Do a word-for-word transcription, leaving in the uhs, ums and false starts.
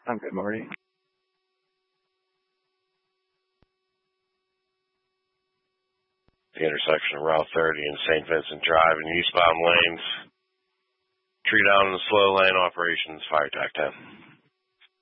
I'm good, Marty. The intersection of Route thirty and Saint Vincent Drive in eastbound lanes. Tree down in the slow lane operations, fire tac ten.